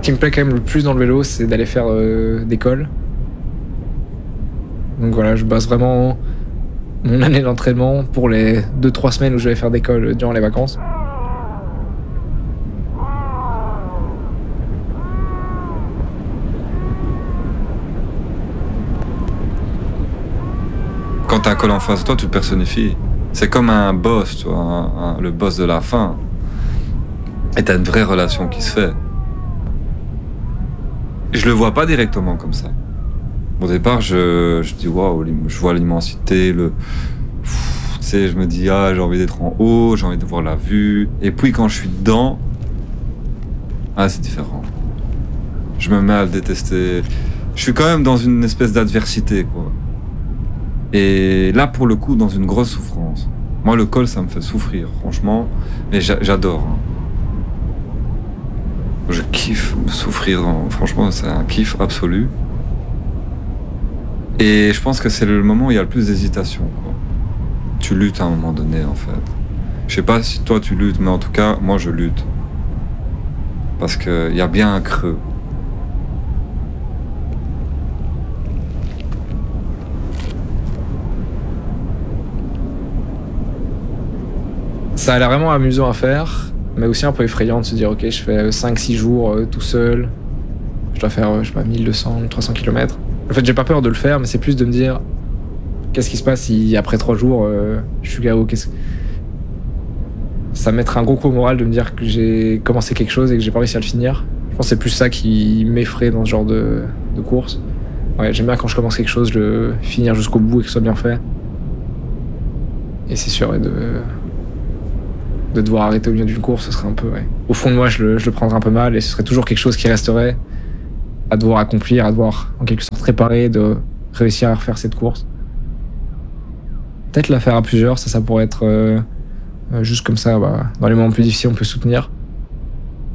Ce qui me plaît quand même le plus dans le vélo, c'est d'aller faire des cols. Donc voilà, je base vraiment mon année d'entraînement pour les 2-3 semaines où je vais faire des cols durant les vacances. Quand t'as un col en face de toi, tu le personnifies. C'est comme un boss, tu vois, le boss de la fin. Et t'as une vraie relation qui se fait. Je le vois pas directement comme ça. Au départ, je dis waouh, je vois l'immensité, tu sais, je me dis j'ai envie d'être en haut, j'ai envie de voir la vue. Et puis quand je suis dedans, c'est différent. Je me mets à le détester. Je suis quand même dans une espèce d'adversité, quoi. Et là, pour le coup, dans une grosse souffrance. Moi, le col, ça me fait souffrir, franchement. Mais j'adore. Hein. Je kiffe souffrir. Franchement, c'est un kiff absolu. Et je pense que c'est le moment où il y a le plus d'hésitation, quoi. Tu luttes à un moment donné, en fait. Je sais pas si toi, tu luttes, mais en tout cas, moi, je lutte. Parce qu'il y a bien un creux. Ça a l'air vraiment amusant à faire, mais aussi un peu effrayant de se dire ok, je fais 5-6 jours tout seul, je dois faire, je sais pas, 1200-1300 km. En fait, j'ai pas peur de le faire, mais c'est plus de me dire qu'est-ce qui se passe si après 3 jours je suis KO. Ça va mettre un gros coup au moral de me dire que j'ai commencé quelque chose et que j'ai pas réussi à le finir. Je pense que c'est plus ça qui m'effraie dans ce genre de course. Ouais, j'aime bien quand je commence quelque chose, le finir jusqu'au bout et que ce soit bien fait. Et c'est sûr, de devoir arrêter au milieu d'une course, ce serait un peu... Ouais. Au fond de moi, je le prendrais un peu mal et ce serait toujours quelque chose qui resterait à devoir accomplir, à devoir en quelque sorte réparer, de réussir à refaire cette course. Peut-être la faire à plusieurs, ça pourrait être juste comme ça, dans les moments plus difficiles, on peut soutenir.